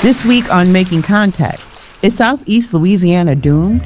This week on Making Contact, is Southeast Louisiana doomed?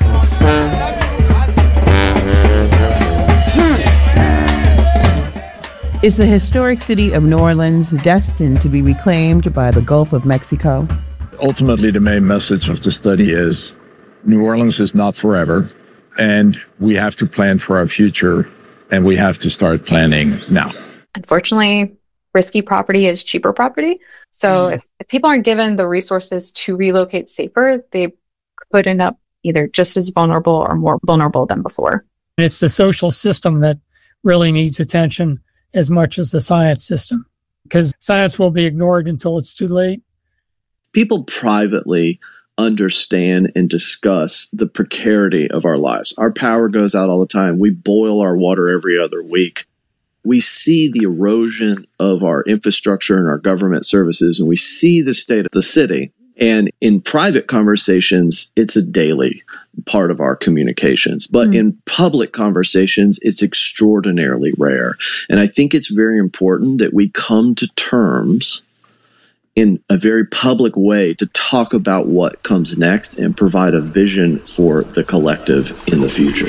Is the historic city of New Orleans destined to be reclaimed by the Gulf of Mexico? Ultimately, the main message of the study is New Orleans is not forever, and we have to plan for our future, and we have to start planning now. Unfortunately, risky property is cheaper property. So if people aren't given the resources to relocate safer, they could end up either just as vulnerable or more vulnerable than before. It's the social system that really needs attention as much as the science system, because science will be ignored until it's too late. People privately understand and discuss the precarity of our lives. Our power goes out all the time. We boil our water every other week. We see the erosion of our infrastructure and our government services, and we see the state of the city. And in private conversations, it's a daily part of our communications. But in public conversations, it's extraordinarily rare. And I think it's very important that we come to terms in a very public way to talk about what comes next and provide a vision for the collective in the future.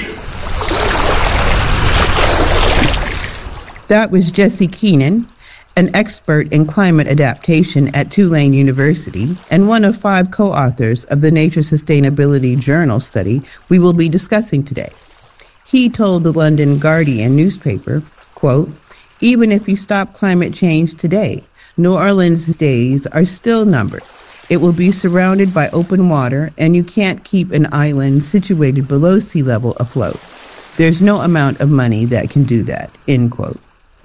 That was Jesse Keenan, an expert in climate adaptation at Tulane University and one of 5 co-authors of the Nature Sustainability Journal study we will be discussing today. He told the London Guardian newspaper, quote, "Even if you stop climate change today, New Orleans' days are still numbered. It will be surrounded by open water, and you can't keep an island situated below sea level afloat. There's no amount of money that can do that," end quote.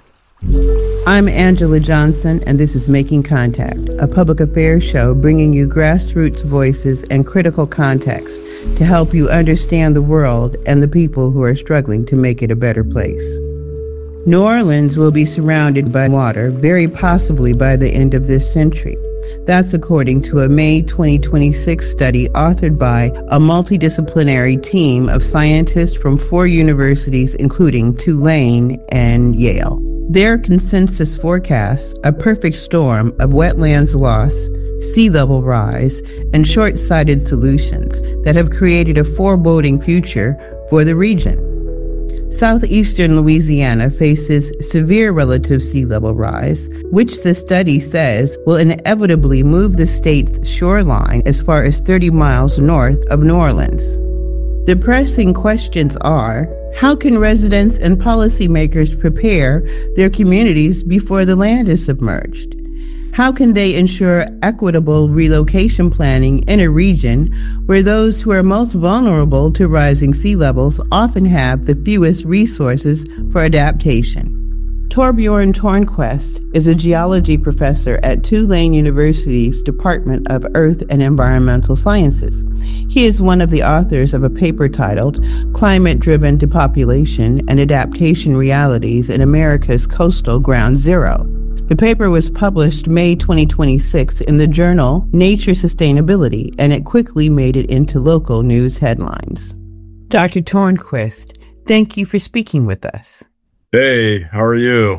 I'm Angela Johnson, and this is Making Contact, a public affairs show bringing you grassroots voices and critical context to help you understand the world and the people who are struggling to make it a better place. New Orleans will be surrounded by water, very possibly by the end of this century. That's according to a May 2026 study authored by a multidisciplinary team of scientists from 4 universities, including Tulane and Yale. Their consensus forecasts a perfect storm of wetlands loss, sea level rise, and short-sighted solutions that have created a foreboding future for the region. Southeastern Louisiana faces severe relative sea level rise, which the study says will inevitably move the state's shoreline as far as 30 miles north of New Orleans. The pressing questions are, how can residents and policymakers prepare their communities before the land is submerged? How can they ensure equitable relocation planning in a region where those who are most vulnerable to rising sea levels often have the fewest resources for adaptation? Torbjorn Tornquist is a geology professor at Tulane University's Department of Earth and Environmental Sciences. He is one of the authors of a paper titled Climate-Driven Depopulation and Adaptation Realities in America's Coastal Ground Zero. The paper was published May 2026 in the journal Nature Sustainability, and it quickly made it into local news headlines. Dr. Tornquist, thank you for speaking with us. Hey, how are you?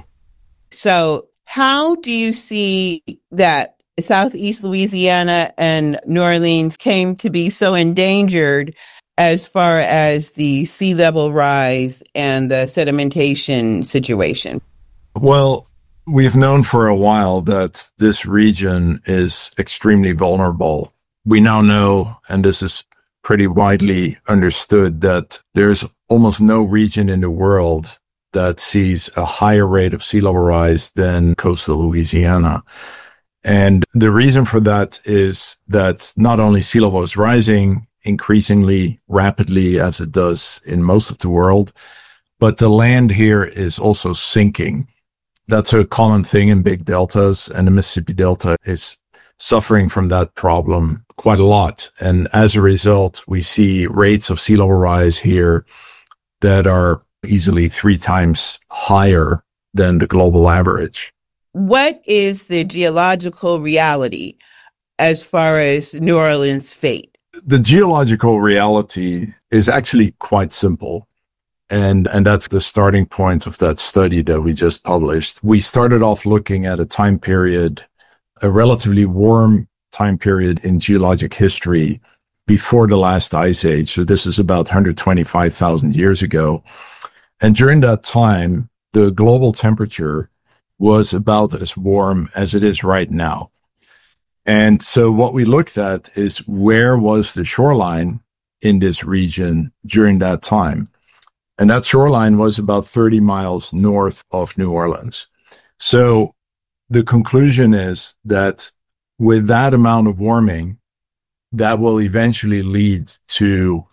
So how do you see that Southeast Louisiana and New Orleans came to be so endangered as far as the sea level rise and the sedimentation situation? Well, we've known for a while that this region is extremely vulnerable. We now know, and this is pretty widely understood, that there's almost no region in the world that sees a higher rate of sea level rise than coastal Louisiana. And the reason for that is that not only sea level is rising increasingly rapidly as it does in most of the world, but the land here is also sinking. That's a common thing in big deltas, and the Mississippi Delta is suffering from that problem quite a lot. And as a result, we see rates of sea level rise here that are easily 3 times higher than the global average. What is the geological reality as far as New Orleans' fate? The geological reality is actually quite simple. And that's the starting point of that study that we just published. We started off looking at a time period, a relatively warm time period in geologic history before the last ice age. So this is about 125,000 years ago. And during that time, the global temperature was about as warm as it is right now. And so what we looked at is where was the shoreline in this region during that time. And that shoreline was about 30 miles north of New Orleans. So the conclusion is that with that amount of warming, that will eventually lead to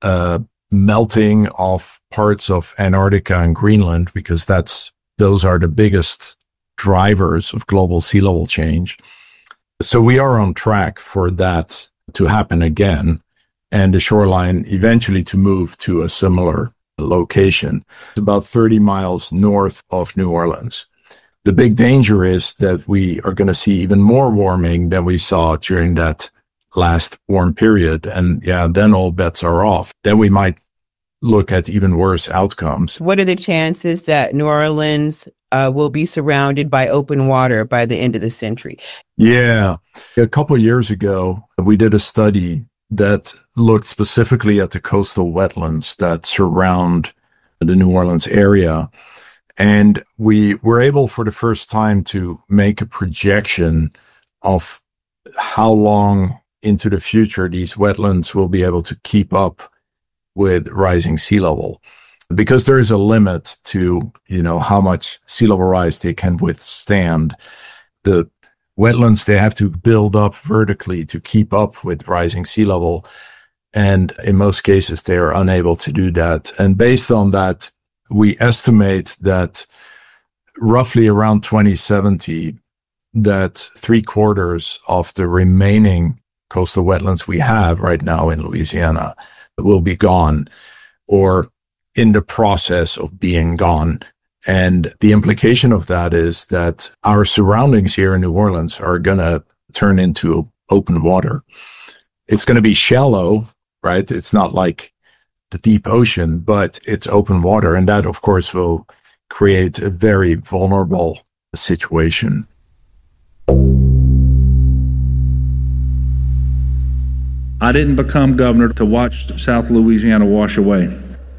melting of parts of Antarctica and Greenland, because those are the biggest drivers of global sea level change. So we are on track for that to happen again, and the shoreline eventually to move to a similar location. It's about 30 miles north of New Orleans. The big danger is that we are going to see even more warming than we saw during that last warm period. And then all bets are off. Then we might look at even worse outcomes. What are the chances that New Orleans will be surrounded by open water by the end of the century? Yeah. A couple of years ago, we did a study that looked specifically at the coastal wetlands that surround the New Orleans area. And we were able for the first time to make a projection of how long into the future these wetlands will be able to keep up with rising sea level, because there is a limit to, how much sea level rise they can withstand. The wetlands, they have to build up vertically to keep up with rising sea level. And in most cases, they are unable to do that. And based on that, we estimate that roughly around 2070, that 3/4 of the remaining coastal wetlands we have right now in Louisiana will be gone or in the process of being gone. And the implication of that is that our surroundings here in New Orleans are going to turn into open water. It's going to be shallow, right? It's not like the deep ocean, but it's open water. And that, of course, will create a very vulnerable situation. I didn't become governor to watch South Louisiana wash away.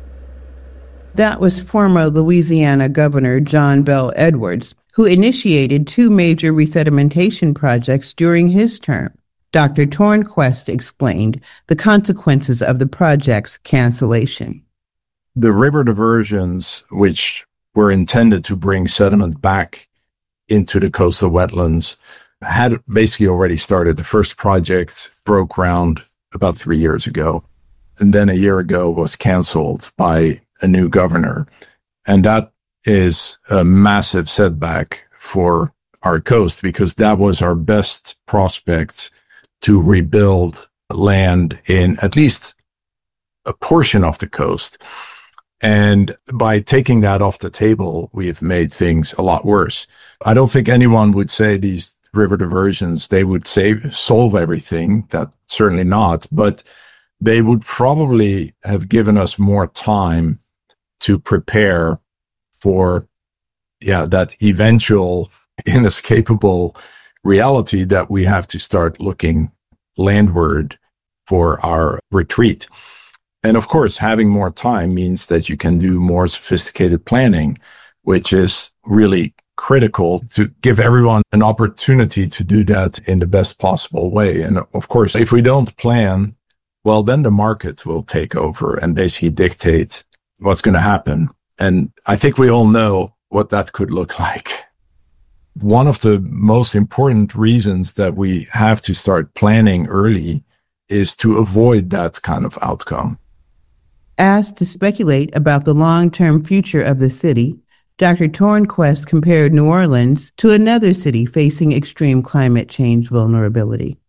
That was former Louisiana Governor John Bel Edwards, who initiated 2 major resedimentation projects during his term. Dr. Tornquist explained the consequences of the project's cancellation. The river diversions, which were intended to bring sediment back into the coastal wetlands, had basically already started. The first project broke ground about 3 years ago, and then a year ago was canceled by a new governor. And that is a massive setback for our coast, because that was our best prospect to rebuild land in at least a portion of the coast. And by taking that off the table, we have made things a lot worse. I don't think anyone would say these river diversions, they would solve everything. That's certainly not, but they would probably have given us more time to prepare for, that eventual inescapable reality that we have to start looking landward for our retreat. And of course, having more time means that you can do more sophisticated planning, which is really critical to give everyone an opportunity to do that in the best possible way. And of course, if we don't plan, well, then the market will take over and basically dictate what's going to happen. And I think we all know what that could look like. One of the most important reasons that we have to start planning early is to avoid that kind of outcome. Asked to speculate about the long-term future of the city, Dr. Tornquist compared New Orleans to another city facing extreme climate change vulnerability.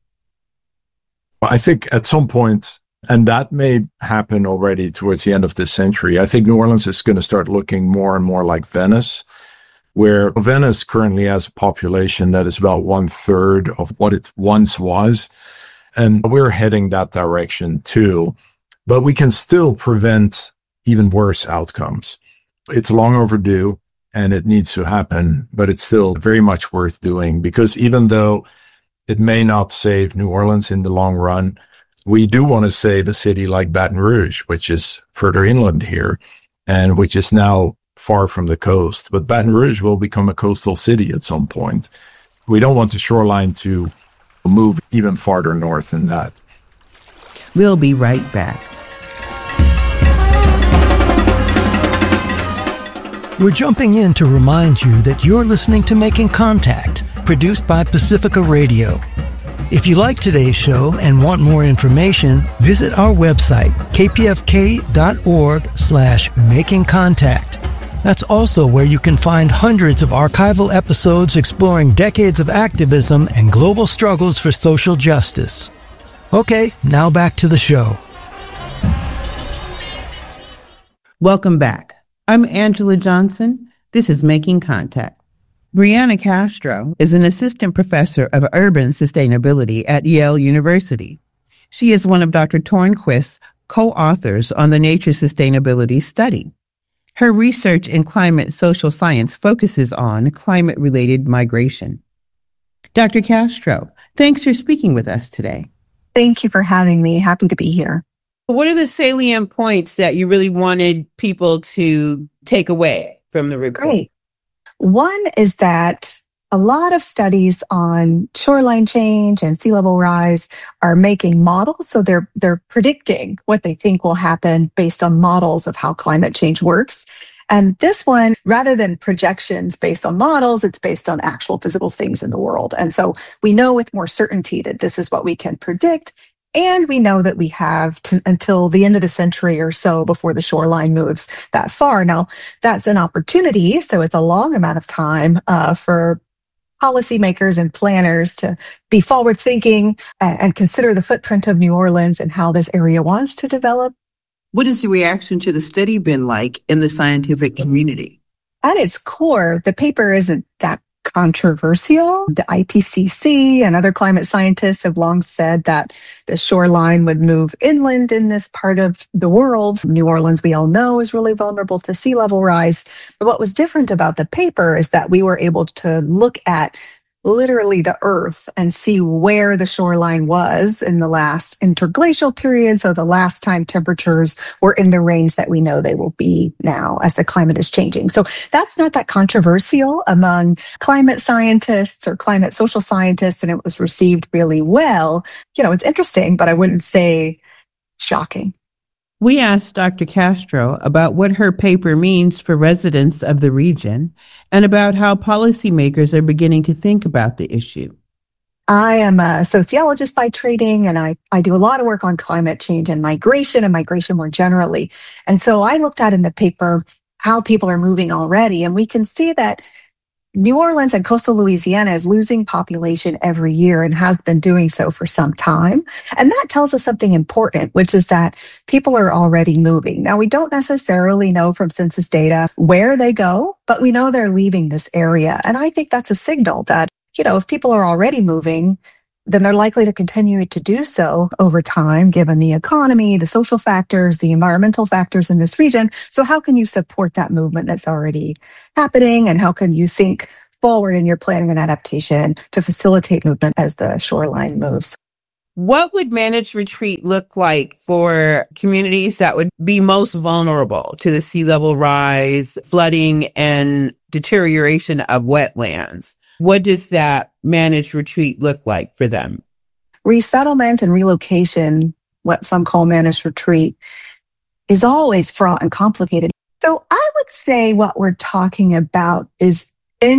I think at some point, and that may happen already towards the end of this century, I think New Orleans is going to start looking more and more like Venice, where Venice currently has a population that is about 1/3 of what it once was. And we're heading that direction too. But we can still prevent even worse outcomes. It's long overdue and it needs to happen, but it's still very much worth doing, because even though It may not save New Orleans in the long run. We do want to save a city like Baton Rouge, which is further inland here and which is now far from the coast. But Baton Rouge will become a coastal city at some point. We don't want the shoreline to move even farther north than that. We'll be right back. We're jumping in to remind you that you're listening to Making Contact, produced by Pacifica Radio. If you like today's show and want more information, visit our website, kpfk.org/makingcontact. That's also where you can find hundreds of archival episodes exploring decades of activism and global struggles for social justice. Okay, now back to the show. Welcome back. I'm Angela Johnson. This is Making Contact. Brianna Castro is an assistant professor of urban sustainability at Yale University. She is one of Dr. Tornquist's co-authors on the Nature Sustainability Study. Her research in climate social science focuses on climate-related migration. Dr. Castro, thanks for speaking with us today. Thank you for having me. Happy to be here. What are the salient points that you really wanted people to take away from the report? Great. One is that a lot of studies on shoreline change and sea level rise are making models. So they're predicting what they think will happen based on models of how climate change works. And this one, rather than projections based on models, it's based on actual physical things in the world. And so we know with more certainty that this is what we can predict. And we know that we have until the end of the century or so before the shoreline moves that far. Now, that's an opportunity. So it's a long amount of time for policymakers and planners to be forward thinking and consider the footprint of New Orleans and how this area wants to develop. What has the reaction to the study been like in the scientific community? At its core, the paper isn't that controversial. The IPCC and other climate scientists have long said that the shoreline would move inland in this part of the world. New Orleans, we all know, is really vulnerable to sea level rise. But what was different about the paper is that we were able to look at literally the earth and see where the shoreline was in the last interglacial period. So the last time temperatures were in the range that we know they will be now as the climate is changing. So that's not that controversial among climate scientists or climate social scientists, and it was received really well. You know, it's interesting, but I wouldn't say shocking. We asked Dr. Castro about what her paper means for residents of the region and about how policymakers are beginning to think about the issue. I am a sociologist by training, and I do a lot of work on climate change and migration more generally. And so I looked at in the paper how people are moving already, and we can see that New Orleans and coastal Louisiana is losing population every year and has been doing so for some time. And that tells us something important, which is that people are already moving. Now, we don't necessarily know from census data where they go, but we know they're leaving this area. And I think that's a signal that, you know, if people are already moving, then they're likely to continue to do so over time, given the economy, the social factors, the environmental factors in this region. So how can you support that movement that's already happening? And how can you think forward in your planning and adaptation to facilitate movement as the shoreline moves? What would managed retreat look like for communities that would be most vulnerable to the sea level rise, flooding, and deterioration of wetlands? What does that managed retreat look like for them? Resettlement and relocation, what some call managed retreat, is always fraught and complicated. So I would say what we're talking about is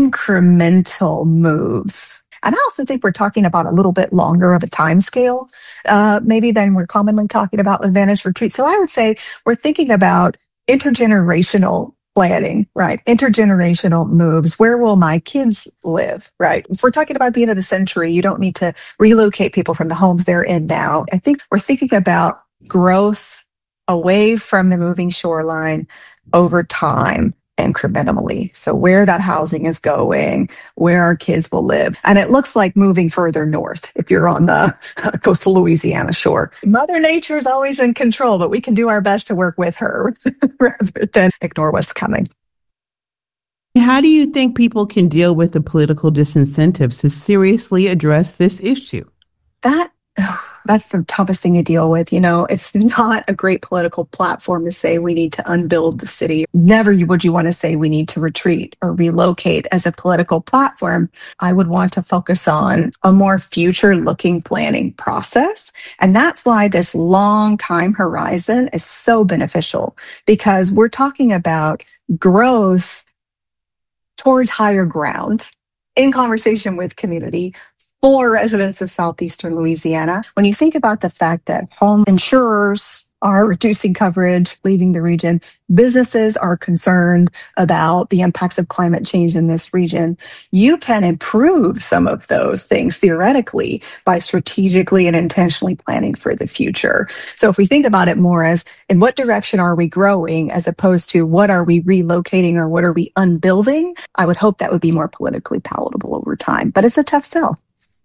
incremental moves. And I also think we're talking about a little bit longer of a time scale, maybe than we're commonly talking about with managed retreat. So I would say we're thinking about intergenerational planning, right? Intergenerational moves. Where will my kids live, right? If we're talking about the end of the century, you don't need to relocate people from the homes they're in now. I think we're thinking about growth away from the moving shoreline over time, incrementally. So where that housing is going, where our kids will live. And it looks like moving further north if you're on the coastal Louisiana shore. Mother Nature is always in control, but we can do our best to work with her rather than ignore what's coming. How do you think people can deal with the political disincentives to seriously address this issue? That's the toughest thing to deal with. You know, it's not a great political platform to say we need to unbuild the city. Never would you want to say we need to retreat or relocate as a political platform. I would want to focus on a more future-looking planning process. And that's why this long time horizon is so beneficial, because we're talking about growth towards higher ground in conversation with community for residents of southeastern Louisiana. When you think about the fact that home insurers are reducing coverage, leaving the region, businesses are concerned about the impacts of climate change in this region, you can improve some of those things theoretically by strategically and intentionally planning for the future. So if we think about it more as in what direction are we growing as opposed to what are we relocating or what are we unbuilding, I would hope that would be more politically palatable over time. But it's a tough sell.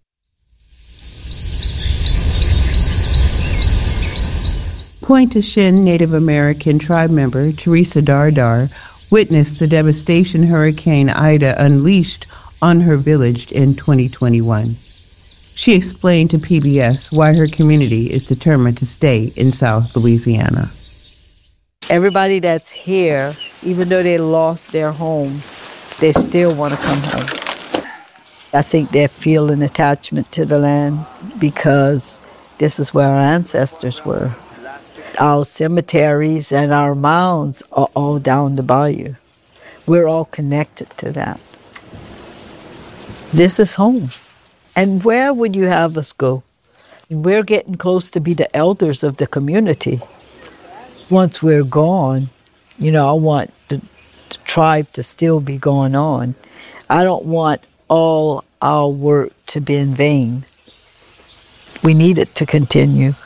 Pointe-au-Chien Native American tribe member Teresa Dardar witnessed the devastation Hurricane Ida unleashed on her village in 2021. She explained to PBS why her community is determined to stay in South Louisiana. Everybody that's here, even though they lost their homes, they still want to come home. I think they feel an attachment to the land because this is where our ancestors were. Our cemeteries and our mounds are all down the bayou. We're all connected to that. This is home. And where would you have us go? We're getting close to be the elders of the community. Once we're gone, you know, I want the tribe to still be going on. I don't want all our work to be in vain. We need it to continue.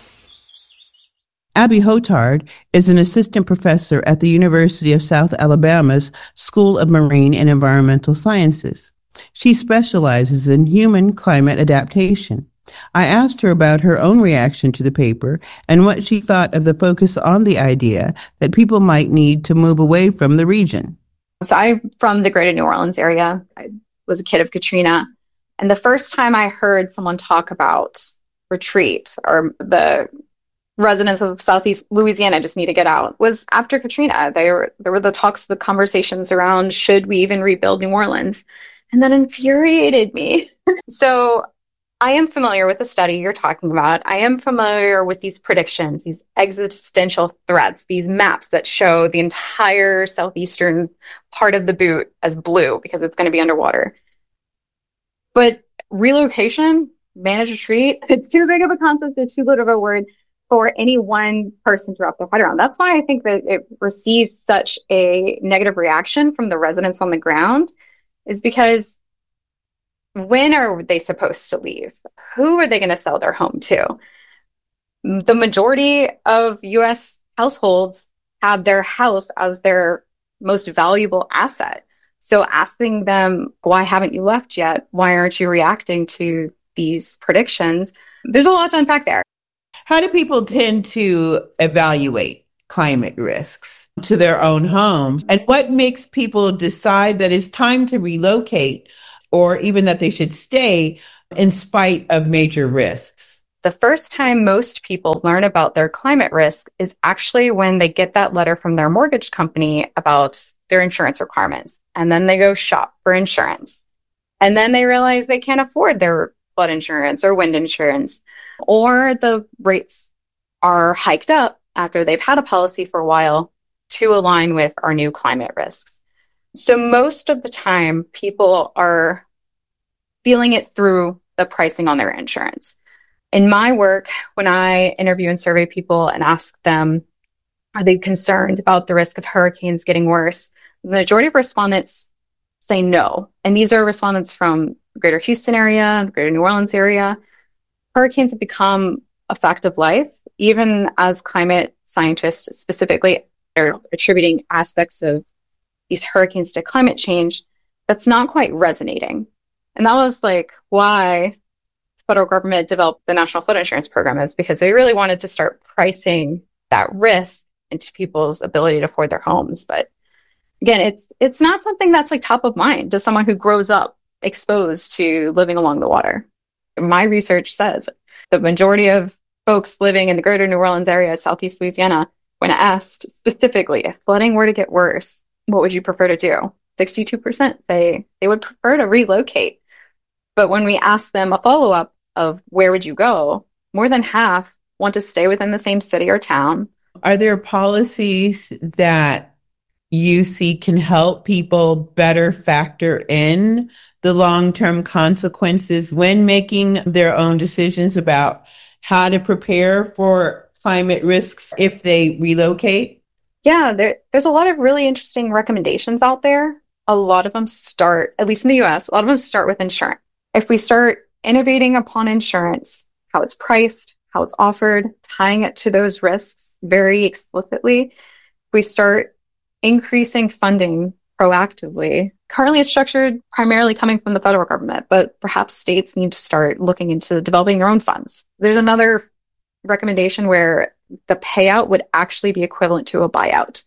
Abby Hotard is an assistant professor at the University of South Alabama's School of Marine and Environmental Sciences. She specializes in human climate adaptation. I asked her about her own reaction to the paper and what she thought of the focus on the idea that people might need to move away from the region. So I'm from the greater New Orleans area. I was a kid of Katrina. And the first time I heard someone talk about retreat or the residents of Southeast Louisiana just need to get out was after Katrina. There were the talks, the conversations around, should we even rebuild New Orleans? And that infuriated me. So I am familiar with the study you're talking about. I am familiar with these predictions, these existential threats, these maps that show the entire southeastern part of the boot as blue because it's going to be underwater. But relocation, managed retreat, it's too big of a concept, it's too little of a word for any one person to wrap their head around. That's why I think that it receives such a negative reaction from the residents on the ground, is because when are they supposed to leave? Who are they going to sell their home to? The majority of U.S. households have their house as their most valuable asset. So asking them, why haven't you left yet? Why aren't you reacting to these predictions? There's a lot to unpack there. How do people tend to evaluate climate risks to their own homes? And what makes people decide that it's time to relocate or even that they should stay in spite of major risks? The first time most people learn about their climate risk is actually when they get that letter from their mortgage company about their insurance requirements. And then they go shop for insurance. And then they realize they can't afford their flood insurance or wind insurance, or the rates are hiked up after they've had a policy for a while to align with our new climate risks. So most of the time, people are feeling it through the pricing on their insurance. In my work, when I interview and survey people and ask them, are they concerned about the risk of hurricanes getting worse? The majority of respondents say no. And these are respondents from the greater Houston area, the greater New Orleans area. Hurricanes have become a fact of life, even as climate scientists specifically are attributing aspects of these hurricanes to climate change. That's not quite resonating. And that was like why the federal government developed the National Flood Insurance Program, is because they really wanted to start pricing that risk into people's ability to afford their homes. But Again, it's not something that's like top of mind to someone who grows up exposed to living along the water. My research says the majority of folks living in the greater New Orleans area, Southeast Louisiana, when asked specifically, if flooding were to get worse, what would you prefer to do? 62% say they would prefer to relocate. But when we ask them a follow-up of where would you go, more than half want to stay within the same city or town. Are there policies that you see can help people better factor in the long-term consequences when making their own decisions about how to prepare for climate risks if they relocate? Yeah, there's a lot of really interesting recommendations out there. A lot of them start, at least in the US, a lot of them start with insurance. If we start innovating upon insurance, how it's priced, how it's offered, tying it to those risks very explicitly, if we start increasing funding proactively. Currently, it's structured primarily coming from the federal government, but perhaps states need to start looking into developing their own funds. There's another recommendation where the payout would actually be equivalent to a buyout.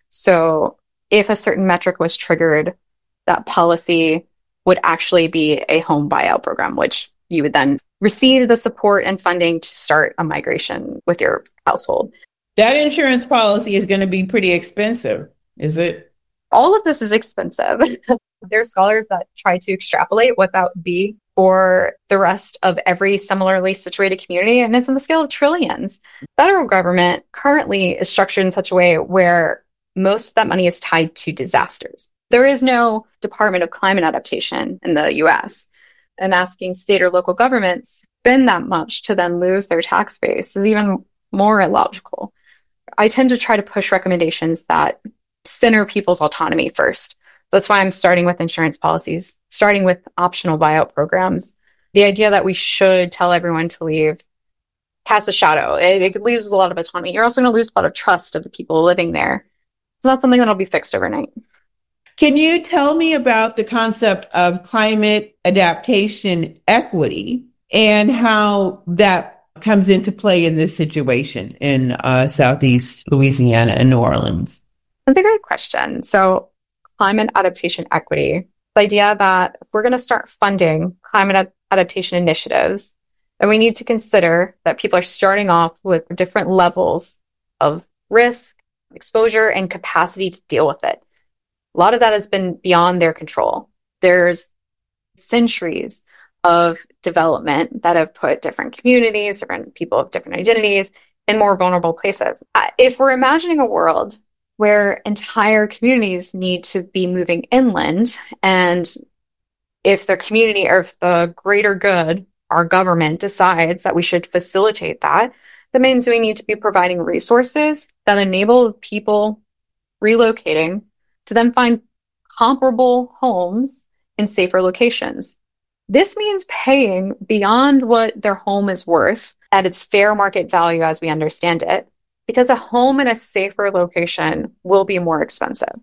So if a certain metric was triggered, that policy would actually be a home buyout program, which you would then receive the support and funding to start a migration with your household. That insurance policy is going to be pretty expensive, is it? All of this is expensive. There's scholars that try to extrapolate what that would be for the rest of every similarly situated community, and it's in the scale of trillions. Federal government currently is structured in such a way where most of that money is tied to disasters. There is no Department of Climate Adaptation in the US, and asking state or local governments spend that much to then lose their tax base is even more illogical. I tend to try to push recommendations that center people's autonomy first. That's why I'm starting with insurance policies, starting with optional buyout programs. The idea that we should tell everyone to leave casts a shadow. It loses a lot of autonomy. You're also going to lose a lot of trust of the people living there. It's not something that'll be fixed overnight. Can you tell me about the concept of climate adaptation equity and how that comes into play in this situation in Southeast Louisiana and New Orleans? That's a great question. So climate adaptation equity, the idea that if we're going to start funding climate adaptation initiatives, then we need to consider that people are starting off with different levels of risk, exposure, and capacity to deal with it. A lot of that has been beyond their control. There's centuries of development that have put different communities, different people of different identities in more vulnerable places. If we're imagining a world where entire communities need to be moving inland, and if their community or if the greater good, our government decides that we should facilitate that, that means we need to be providing resources that enable people relocating to then find comparable homes in safer locations. This means paying beyond what their home is worth at its fair market value as we understand it, because a home in a safer location will be more expensive.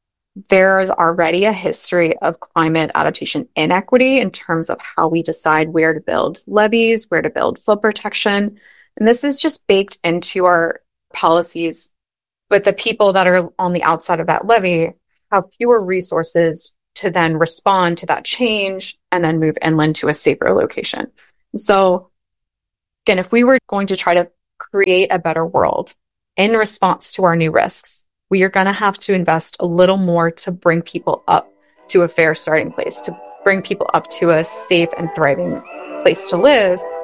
There's already a history of climate adaptation inequity in terms of how we decide where to build levees, where to build flood protection. And this is just baked into our policies. But the people that are on the outside of that levee have fewer resources to then respond to that change and then move inland to a safer location. So again, if we were going to try to create a better world in response to our new risks, we are going to have to invest a little more to bring people up to a fair starting place, to bring people up to a safe and thriving place to live.